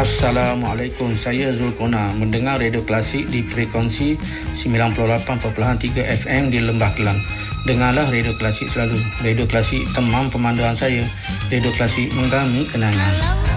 Assalamualaikum, saya Zulkona, mendengar Radio Klasik di frekuensi 98.3 FM di Lembah Kelang. Dengarlah Radio Klasik selalu. Radio Klasik temam pemanduan saya. Radio Klasik menggami kenangan.